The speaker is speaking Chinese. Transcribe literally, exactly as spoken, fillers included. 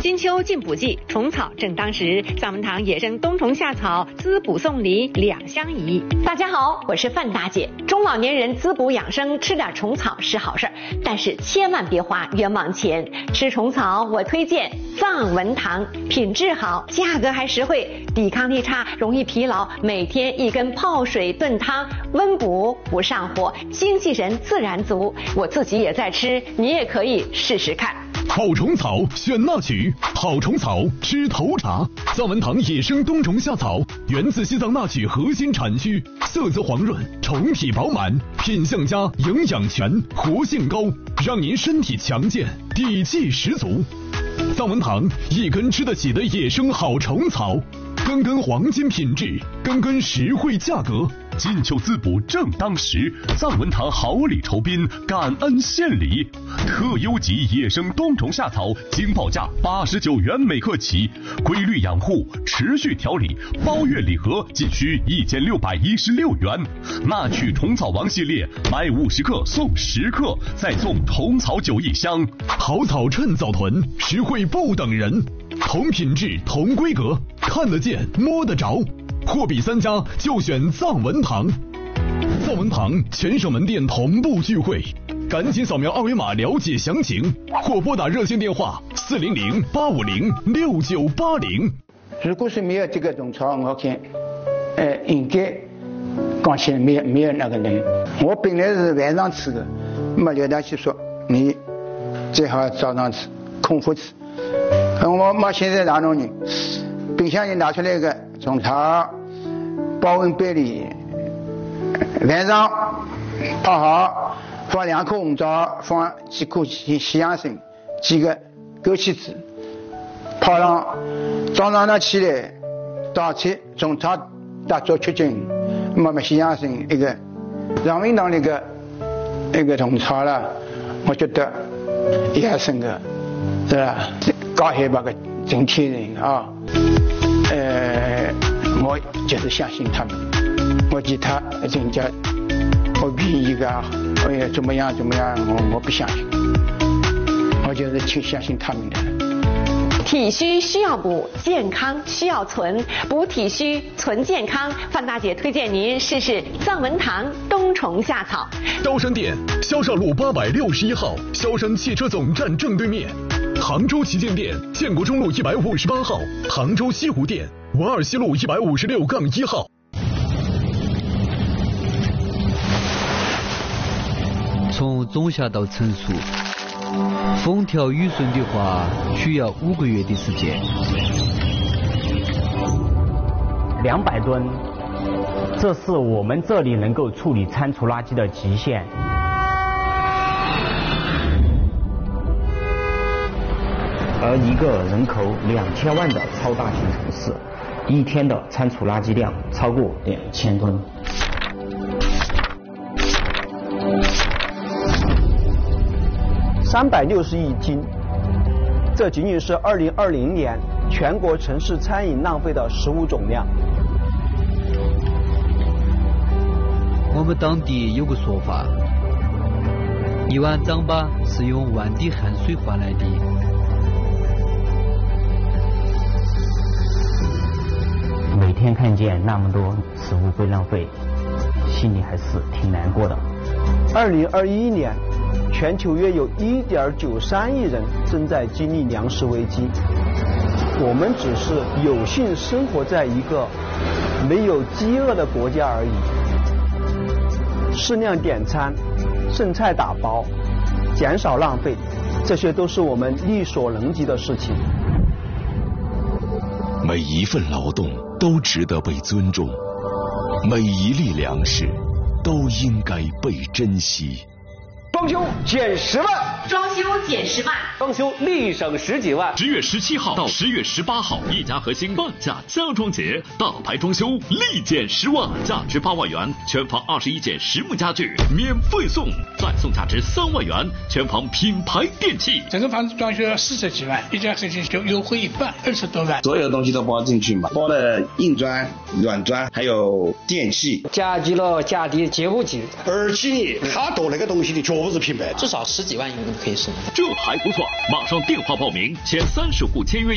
金秋进补季，虫草正当时，藏文堂野生冬虫夏草滋补送梨两相宜。大家好，我是范大姐。中老年人滋补养生，吃点虫草是好事儿，但是千万别花冤枉钱。吃虫草我推荐藏文堂，品质好，价格还实惠，抵抗力差，容易疲劳，每天一根泡水炖汤，温补不上火，精气神自然足。我自己也在吃，你也可以试试看。 好虫草选那曲，好虫草吃头茶。藏文堂野生冬虫夏草源自西藏那曲核心产区，色泽黄润，虫体饱满，品相佳，营养全，活性高，让您身体强健，底气十足。藏文堂一根吃得起的野生好虫草，根根黄金品质，根根实惠价格。 金秋滋补正当时，藏文堂好礼酬宾，感恩献礼。特优级野生冬虫夏草，经报价八十九元每克起，规律养护，持续调理，包月礼盒仅需一千六百一十六元。那曲虫草王系列，买五十克送十克，再送虫草酒一箱。 好草趁早囤，实惠不等人，同品质同规格，看得见摸得着。货比三家就选藏文堂。藏文堂全省门店同步聚会，赶紧扫描二维码了解详情，或拨打热线电话四零零八五零六九八零。 如果是没有这个虫草，我看，呃，应该讲起来没有没有那个人。我本来是晚上吃的，那么刘大去说你最好早上吃，空腹吃。我妈现在哪种人？冰箱里拿出来一个虫草，保温杯里，晚上泡好，放两颗红枣，放几颗西西洋参，几个枸杞子，泡上，早上呢起来倒出虫草大做吃进，那么西洋参一个，让味道那个那个虫草了，我觉得也是个，是吧？高海拔个整体人啊。呃，我就是相信他们，我其他人家我比一个，哎呀怎么样怎么样，我我不相信，我就是挺相信他们的。 体虚需要补，健康需要存，补体虚存健康。范大姐推荐您试试藏文堂冬虫夏草。 高山店萧少路八百六十一号，萧山汽车总站正对面。杭州旗舰店建国中路一百五十八号，杭州西湖店文二西路一百五十六杠一号。 从种下到成熟，风调雨顺的话，需要五个月的时间。 两百吨，这是我们这里能够处理餐厨垃圾的极限。而一个人口两千万的超大型城市，一天的餐厨垃圾量超过两千吨。 三百六十亿斤，这仅仅是二零二零年全国城市餐饮浪费的食物总量。 我们当地有个说法，一碗糌粑是用万滴汗水换来的。 每天看见那么多食物被浪费，心里还是挺难过的。 二零二一年，全球约有一点九三亿人正在经历粮食危机。我们只是有幸生活在一个没有饥饿的国家而已。适量点餐，剩菜打包，减少浪费，这些都是我们力所能及的事情。 每一份劳动都值得被尊重，每一粒粮食都应该被珍惜。 装修减十万， 装修减十万， 装修立省十几万。 十月十七号到十月十八号，一家核心半价家装节，大牌装修立减十万，价值八万元全房二十一件实木家具免费送，再送价值三万元全房品牌电器。 整个房子装修要四十几万，一家核心就优惠一半，二十多万。 所有东西都包进去嘛，包了硬砖、软砖，还有电器， 加急了家的接不急， 而且它做那个东西的绝不是平白， 至少十几万应该可以省。 这还不错，马上电话报名，前三十户签约